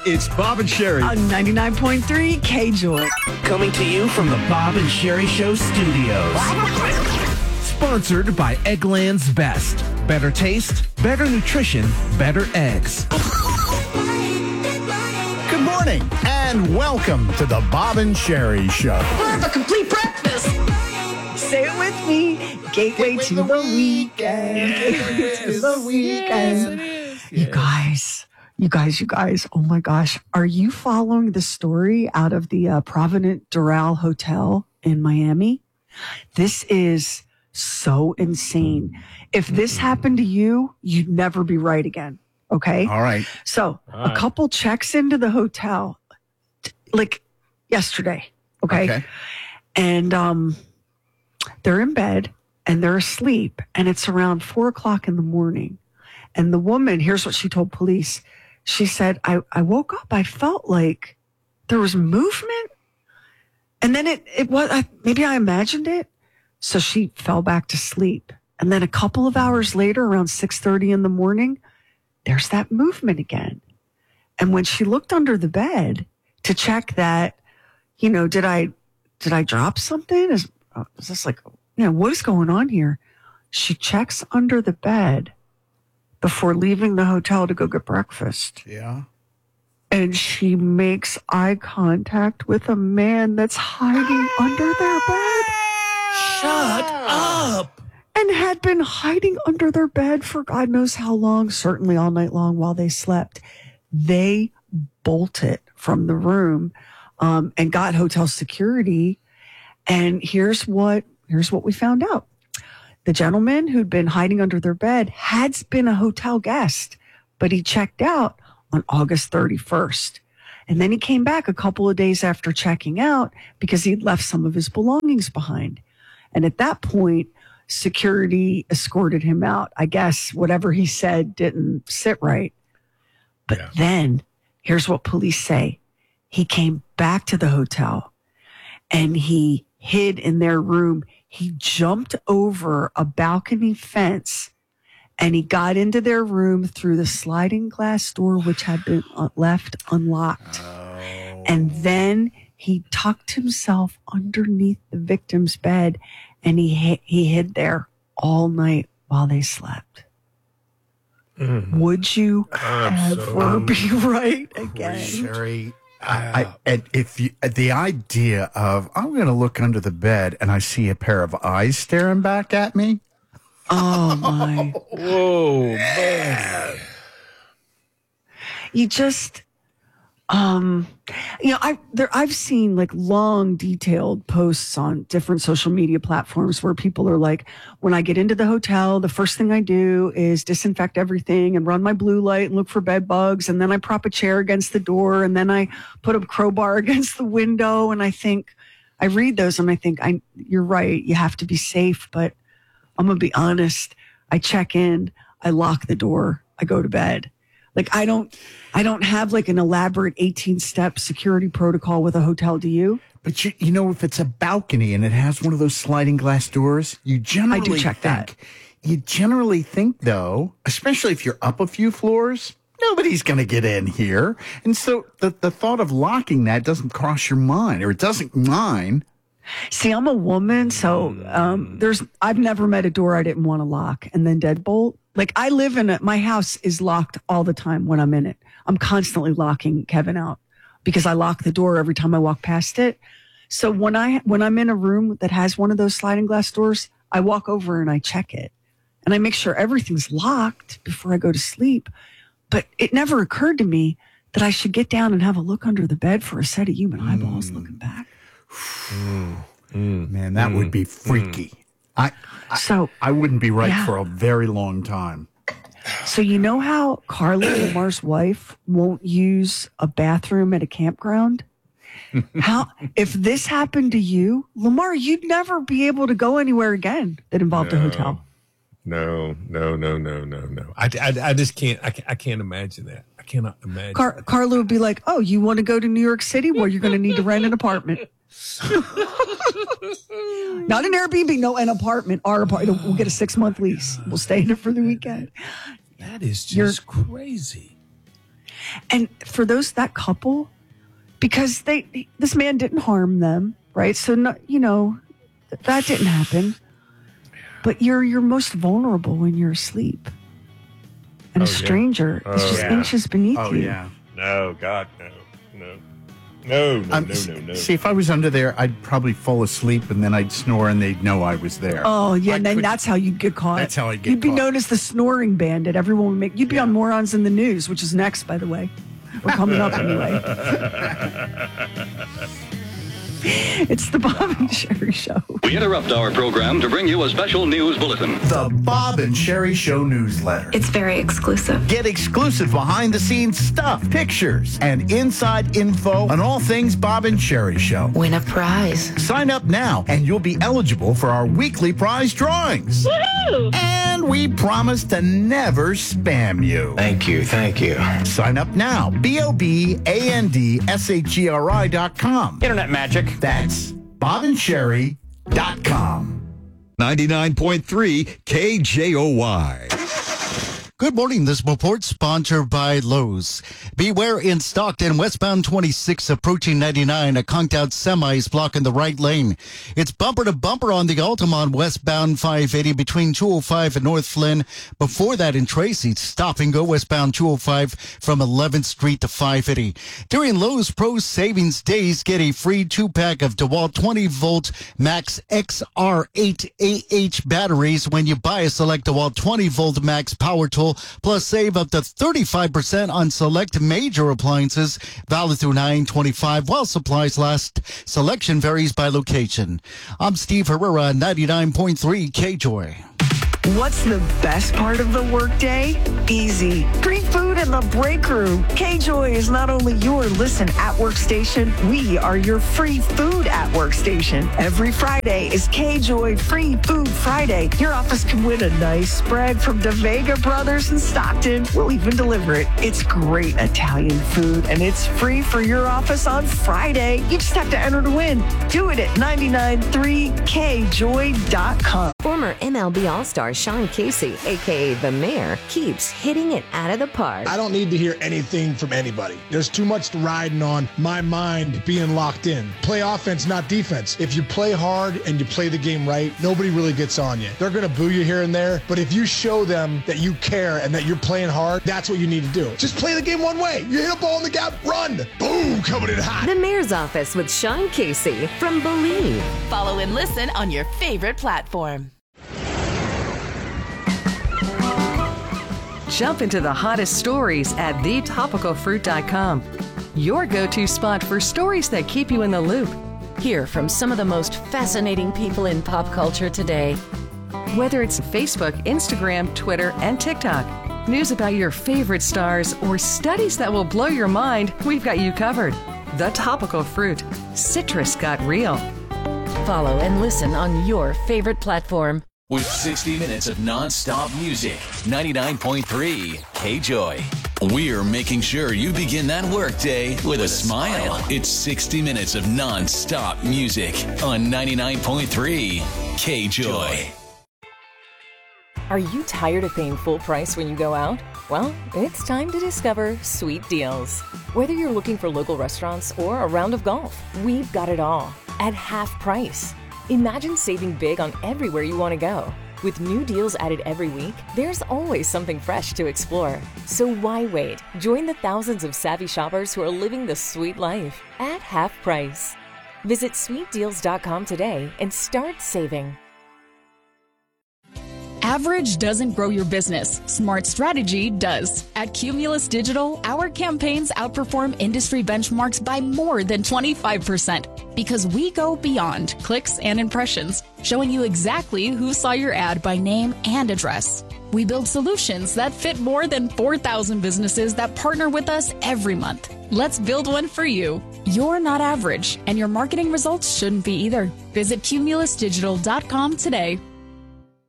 It's Bob and Sherry. On 99.3 K-Joy. Coming to you from the Bob and Sherry Show studios. Sponsored by Eggland's Best. Better taste, better nutrition, better eggs. Good morning and welcome to the Bob and Sherry Show. We'll have a complete breakfast. Say it with me. Gateway to the weekend. Gateway to the weekend. You guys. Oh my gosh. Are you following the story out of the Provident Doral Hotel in Miami? This is so insane. If this happened to you, you'd never be right again. Okay. All right. So a couple checks into the hotel like yesterday. Okay. And they're in bed and they're asleep and it's around 4:00 in the morning. And the woman, here's what she told police. She said, I woke up, I felt like there was movement. And then it was, maybe I imagined it. So she fell back to sleep. And then a couple of hours later, around 6:30 in the morning, there's that movement again. And when she looked under the bed to check that, did I drop something? Is this like, what is going on here? She checks under the bed before leaving the hotel to go get breakfast. Yeah. And she makes eye contact with a man that's hiding under their bed. Shut up. And had been hiding under their bed for God knows how long, certainly all night long while they slept. They bolted from the room and got hotel security. And here's what we found out. The gentleman who'd been hiding under their bed had been a hotel guest, but he checked out on August 31st. And then he came back a couple of days after checking out because he'd left some of his belongings behind. And at that point, security escorted him out. I guess whatever he said didn't sit right. But then here's what police say. He came back to the hotel and he hid in their room. He jumped over a balcony fence and he got into their room through the sliding glass door, which had been left unlocked. And then he tucked himself underneath the victim's bed and he hid there all night while they slept. Would you ever be right again? Sherry, the idea of I'm going to look under the bed and I see a pair of eyes staring back at me. Oh my! Whoa, man! You just, I've seen like long, detailed posts on different social media platforms where people are like, when I get into the hotel, the first thing I do is disinfect everything and run my blue light and look for bed bugs. And then I prop a chair against the door and then I put a crowbar against the window. And I read those and I think, you're right. You have to be safe. But I'm going to be honest. I check in, I lock the door, I go to bed. Like I don't have like an elaborate 18-step security protocol with a hotel. Do you? But if it's a balcony and it has one of those sliding glass doors, you generally I do check that. You generally think though, especially if you're up a few floors, nobody's going to get in here. And so the thought of locking that doesn't cross your mind, or it doesn't mine. See, I'm a woman, so I've never met a door I didn't want to lock and then deadbolt. Like I live in my house is locked all the time when I'm in it. I'm constantly locking Kevin out because I lock the door every time I walk past it. So when I'm in a room that has one of those sliding glass doors, I walk over and I check it and I make sure everything's locked before I go to sleep. But it never occurred to me that I should get down and have a look under the bed for a set of human eyeballs looking back. Man, that would be freaky. I wouldn't be right for a very long time. So you know how Carla, Lamar's wife, won't use a bathroom at a campground? If this happened to you, Lamar, you'd never be able to go anywhere again that involved a hotel. No. I just can't. I can't imagine that. I cannot imagine. Carla would be like, "Oh, you want to go to New York City? Well, you're going to need to rent an apartment." Not an Airbnb, no, an apartment. Our apartment. We'll get a 6-month lease. We'll stay in it for the weekend. That is just crazy. And for that couple, because this man didn't harm them, right? So, that didn't happen. But you're most vulnerable when you're asleep. And a stranger is just inches beneath you. Oh, yeah. No, God, no. No. See, if I was under there, I'd probably fall asleep and then I'd snore and they'd know I was there. Oh, yeah, and then that's how you'd get caught. That's how I'd get You'd be caught. known as the snoring bandit. Everyone would you'd be on Morons in the News, which is next, by the way. We're coming up anyway. It's the Bob and Sherry Show. We interrupt our program to bring you a special news bulletin. The Bob and Sherry Show newsletter. It's very exclusive. Get exclusive behind-the-scenes stuff, pictures, and inside info on all things Bob and Sherry Show. Win a prize. Sign up now, and you'll be eligible for our weekly prize drawings. Woohoo! And we promise to never spam you. Thank you. Sign up now. BOBANDSHERI.com. Internet magic. That's BobandSherry.com. 99.3 KJOY. Good morning. This report sponsored by Lowe's. Beware in Stockton, westbound 26 approaching 99. A conked out semi is blocking the right lane. It's bumper to bumper on the Altamont westbound 580 between 205 and North Flynn. Before that in Tracy, stop and go westbound 205 from 11th Street to 580. During Lowe's Pro Savings Days, get a free 2-pack of DeWalt 20-volt Max XR8AH batteries when you buy a select DeWalt 20-volt Max power tool. Plus, save up to 35% on select major appliances. Valid through 9/25 while supplies last. Selection varies by location. I'm Steve Herrera, 99.3 KJOY. What's the best part of the workday? Easy. Free food in the break room. KJOY is not only your listen at workstation, we are your free food at workstation. Every Friday is KJOY Free Food Friday. Your office can win a nice spread from DeVega Brothers in Stockton. We'll even deliver it. It's great Italian food, and it's free for your office on Friday. You just have to enter to win. Do it at 993kjoy.com. Former MLB All-Star Sean Casey, a.k.a. The Mayor, keeps hitting it out of the park. I don't need to hear anything from anybody. There's too much riding on my mind being locked in. Play offense, not defense. If you play hard and you play the game right, nobody really gets on you. They're going to boo you here and there, but if you show them that you care and that you're playing hard, that's what you need to do. Just play the game one way. You hit a ball in the gap, run. Boom, coming in hot. The Mayor's Office with Sean Casey from Believe. Follow and listen on your favorite platform. Jump into the hottest stories at thetopicalfruit.com. Your go-to spot for stories that keep you in the loop. Hear from some of the most fascinating people in pop culture today. Whether it's Facebook, Instagram, Twitter, and TikTok, news about your favorite stars, or studies that will blow your mind, we've got you covered. The Topical Fruit. Citrus got real. Follow and listen on your favorite platform. With 60 minutes of non-stop music, 99.3 KJOY. We're making sure you begin that workday with a smile. It's 60 minutes of non-stop music on 99.3 KJOY. Are you tired of paying full price when you go out? Well, it's time to discover Sweet Deals. Whether you're looking for local restaurants or a round of golf, we've got it all at half price. Imagine saving big on everywhere you want to go. With new deals added every week, there's always something fresh to explore. So why wait? Join the thousands of savvy shoppers who are living the sweet life at half price. Visit sweetdeals.com today and start saving. Average doesn't grow your business. Smart strategy does. At Cumulus Digital, our campaigns outperform industry benchmarks by more than 25% because we go beyond clicks and impressions, showing you exactly who saw your ad by name and address. We build solutions that fit more than 4,000 businesses that partner with us every month. Let's build one for you. You're not average, and your marketing results shouldn't be either. Visit cumulusdigital.com today.